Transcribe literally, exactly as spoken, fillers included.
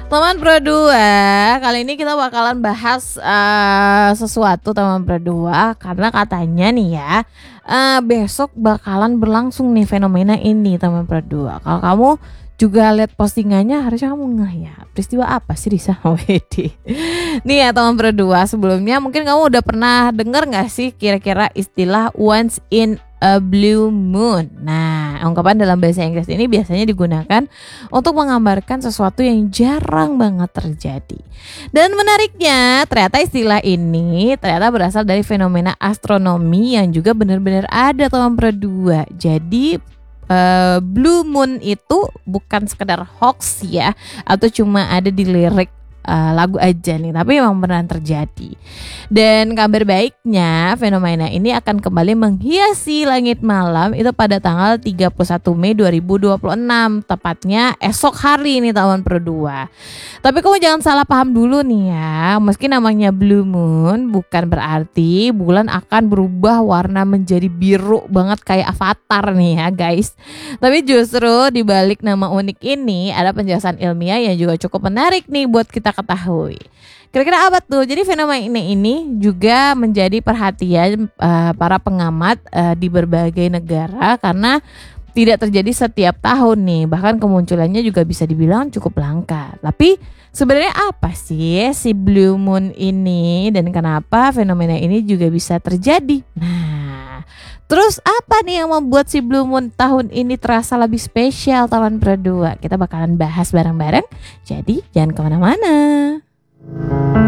Teman Pro dua, kali ini kita bakalan bahas uh, sesuatu teman Pro dua, karena katanya nih ya, uh, besok bakalan berlangsung nih fenomena ini teman Pro dua. Kalau kamu juga lihat postingannya, harusnya kamu ngeh ya, peristiwa apa sih Risa? Wedi. Nih ya teman Pro dua, sebelumnya mungkin kamu udah pernah dengar gak sih kira-kira istilah once in a blue moon. Nah, ungkapan dalam bahasa Inggris ini biasanya digunakan untuk menggambarkan sesuatu yang jarang banget terjadi. Dan menariknya, ternyata istilah ini ternyata berasal dari fenomena astronomi yang juga benar-benar ada teman Pro dua. Jadi uh, blue moon itu bukan sekedar hoax ya, atau cuma ada di lirik Uh, lagu aja nih, tapi memang beneran terjadi. Dan kabar baiknya, fenomena ini akan kembali menghiasi langit malam itu pada tanggal tiga puluh satu Mei dua ribu dua puluh enam, tepatnya esok hari ini teman Pro dua. Tapi kamu jangan salah paham dulu nih ya, meski namanya blue moon bukan berarti bulan akan berubah warna menjadi biru banget kayak Avatar nih ya guys. Tapi justru di balik nama unik ini ada penjelasan ilmiah yang juga cukup menarik nih buat kita ketahui. Kira-kira apa tuh? Jadi fenomena ini, ini juga menjadi perhatian uh, para pengamat uh, di berbagai negara karena tidak terjadi setiap tahun nih. Bahkan kemunculannya juga bisa dibilang cukup langka. Tapi sebenarnya apa sih si blue moon ini dan kenapa fenomena ini juga bisa terjadi? Nah, terus apa nih yang membuat si blue moon tahun ini terasa lebih spesial teman Pro dua? Kita bakalan bahas bareng-bareng. Jadi jangan kemana-mana.